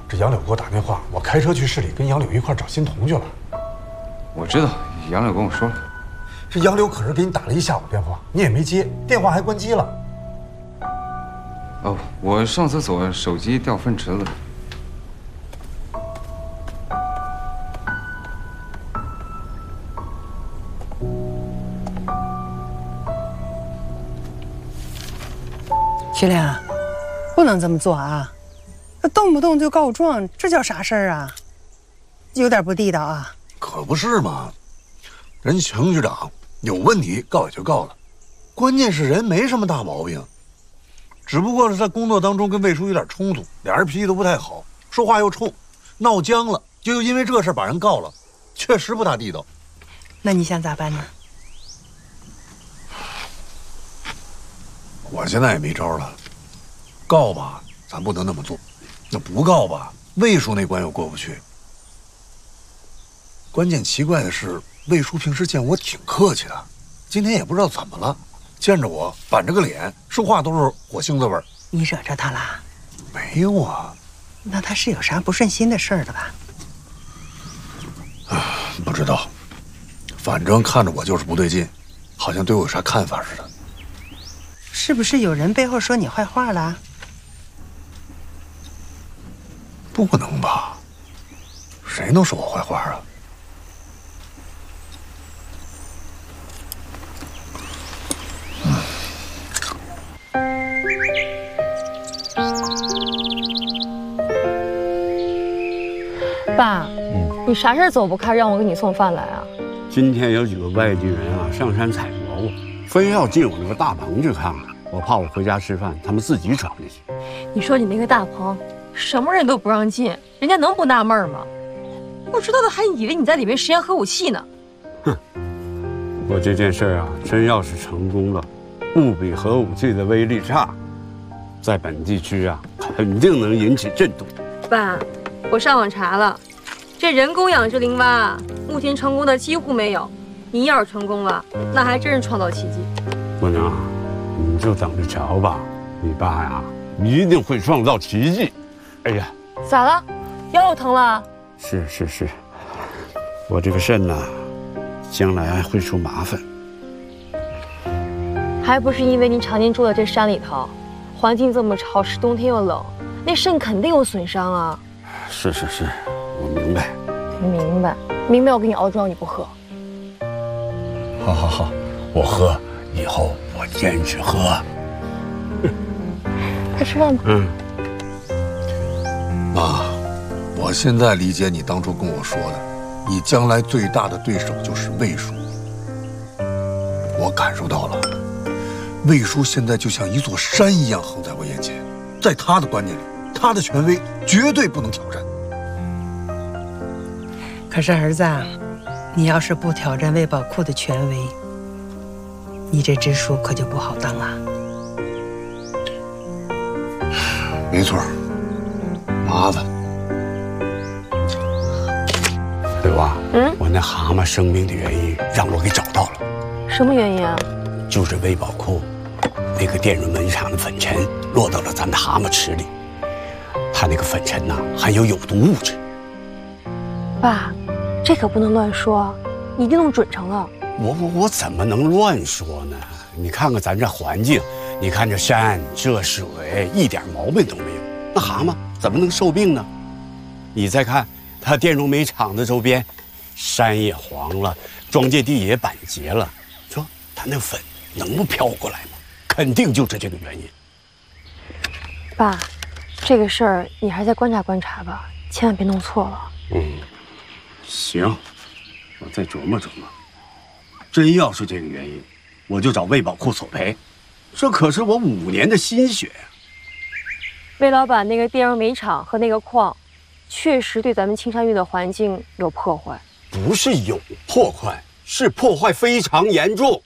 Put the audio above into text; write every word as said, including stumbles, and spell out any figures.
这杨柳给我打电话，我开车去市里跟杨柳一块找欣桐去了。 我知道，杨柳跟我说了。 这杨柳可是给你打了一下午电话，你也没接，电话还关机了。 哦，我上厕所，手机掉粪池子。 徐亮，不能这么做啊！动不动就告状，这叫啥事儿啊？有点不地道啊！ 可不是嘛，人程局长有问题告也就告了，关键是人没什么大毛病，只不过是在工作当中跟魏叔有点冲突，俩人脾气都不太好，说话又冲，闹僵了，就又因为这事把人告了，确实不大地道。 那你想咋办呢？ 我现在也没招了，告吧，咱不能那么做；那不告吧，魏叔那关又过不去。关键奇怪的是，魏叔平时见我挺客气的，今天也不知道怎么了，见着我板着个脸，说话都是火星子味儿。 你惹着他了？ 没有啊。 那他是有啥不顺心的事儿的吧？ 啊，不知道，反正看着我就是不对劲，好像对我有啥看法似的。 是不是有人背后说你坏话了？ 不能吧？谁能说我坏话啊？ 爸，嗯，你啥事儿走不开，让我给你送饭来啊？ 今天有几个外地人啊上山采蘑菇，非要进我那个大棚去看看。 我怕我回家吃饭，他们自己闯进去。 你说你那个大棚，什么人都不让进，人家能不纳闷吗？不知道的还以为你在里面实验核武器呢。 哼，不过这件事啊，真要是成功了，不比核武器的威力差，在本地区啊，肯定能引起震动。 爸，我上网查了，这人工养殖林蛙目前成功的几乎没有。你要是成功了，那还真是创造奇迹。 姑娘。 你就等着瞧吧，你爸呀，一定会创造奇迹。哎呀， 咋了？腰又疼了？ 是是是，我这个肾呢，将来会出麻烦。 还不是因为你常年住在这山里头，环境这么潮湿，冬天又冷，那肾肯定有损伤啊。 是是是，我明白。 明白，明白，我给你熬粥，你不喝。 好好好，我喝，以后。 我坚持喝。 快吃饭吧。嗯。 妈，我现在理解你当初跟我说的，你将来最大的对手就是魏叔。我感受到了，魏叔现在就像一座山一样横在我眼前，在他的观念里，他的权威绝对不能挑战。 可是儿子，你要是不挑战魏宝库的权威， 你这支书可就不好当啊！ 没错，麻烦。 柳啊，嗯，我那蛤蟆生病的原因让我给找到了。 什么原因啊？ 就是魏宝库那个电容门厂的粉尘落到了咱的蛤蟆池里，它那个粉尘呐含有有毒物质。 爸，这可不能乱说，你一定弄准成了。 我我我怎么能乱说呢？你看看咱这环境，你看这山这水，一点毛病都没有。那蛤蟆怎么能受病呢？你再看它电容煤厂的周边，山也黄了，庄稼地也板结了，说它那粉能不飘过来吗？肯定就是这个原因。 爸，这个事儿你还是再观察观察吧，千万别弄错了。 嗯，行，我再琢磨琢磨。 真要是这个原因，我就找魏宝库索赔，这可是我五年的心血呀！ 魏老板那个电容煤厂和那个矿，确实对咱们青山峪的环境有破坏。 不是有破坏，是破坏非常严重。